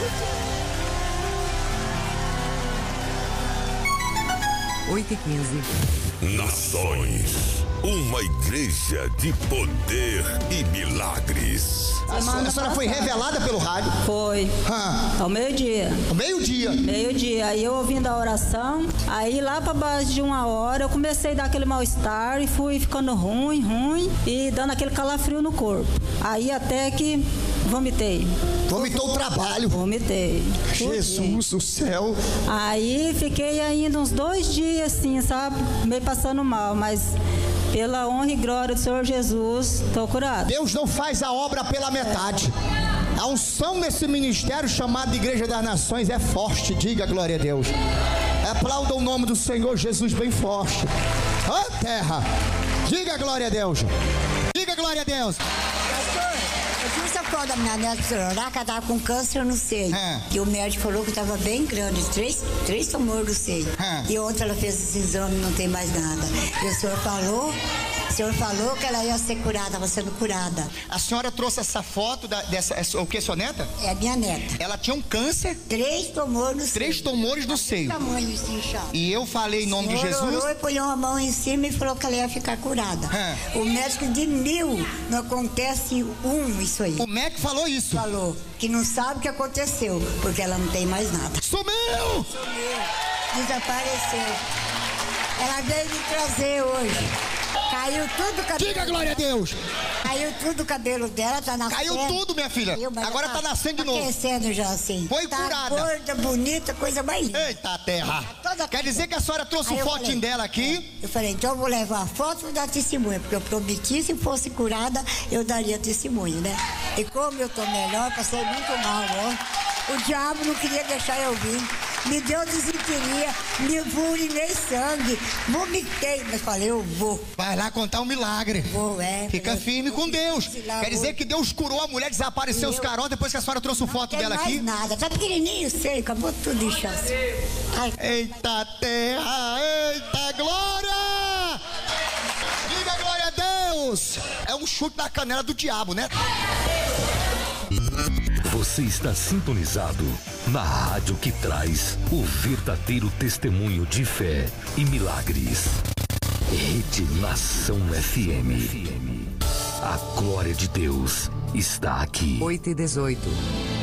8h15. Nações, uma igreja de poder e milagres. A senhora foi revelada pelo rádio? Foi. Ao meio-dia. Ao meio-dia? Meio-dia. Aí eu ouvindo a oração, aí lá pra baixo de 1 hora eu comecei a dar aquele mal-estar e fui ficando ruim e dando aquele calafrio no corpo. Aí até que vomitei. Vomitou o trabalho? Vomitei. Jesus do céu. Aí fiquei ainda uns 2 dias assim, sabe? Meio passando mal, mas pela honra e glória do Senhor Jesus, estou curado. Deus não faz a obra pela metade. A unção nesse ministério chamado de Igreja das Nações é forte, diga glória a Deus. Aplauda o nome do Senhor Jesus bem forte. Ó terra, diga glória a Deus. Diga glória a Deus. Eu fiz a foto da minha neta celular, que ela estava com câncer no seio. E o médico falou que estava bem grande, três tumores do seio. E ontem ela fez esse exame e não tem mais nada. E o senhor falou que ela ia ser curada, estava sendo curada. A senhora trouxe essa foto dessa, o que, sua neta? É a minha neta. Ela tinha um câncer? 3 tumores no seio. 3 tumores no seio. Tamanho assim, inchado. E eu falei em nome de Jesus. Orou e pôs uma mão em cima e falou que ela ia ficar curada. O médico de 1000, não acontece isso aí. O médico falou isso? Falou, que não sabe o que aconteceu, porque ela não tem mais nada. Sumiu! Desapareceu. Ela veio me trazer hoje. Caiu tudo o cabelo. Diga glória a Deus. Caiu tudo o cabelo dela, tá nascendo. Caiu tudo, minha filha. Agora tá nascendo de novo. Crescendo já assim. Foi curada. Gorda, bonita, coisa mais linda. Eita terra. Quer dizer que a senhora trouxe o fotinho dela aqui? Eu falei, então eu vou levar a foto e dar testemunha, porque eu prometi, se fosse curada, eu daria testemunho, né? E como eu tô melhor, passei muito mal, ó. O diabo não queria deixar eu vir. Me deu desinteria, me urinei sangue, vomitei, mas falei, eu vou. Vai lá contar um milagre. Vou, Fica firme com Deus. Quer dizer que Deus curou a mulher, desapareceu os caroços depois que a senhora trouxe foto dela aqui? Não nada, tá pequenininho, sei, acabou tudo inchado. Eita terra, eita glória! Diga glória a Deus! É um chute na canela do diabo, né? Você está sintonizado na rádio que traz o verdadeiro testemunho de fé e milagres. Rede Nação FM. A glória de Deus está aqui. 8h18.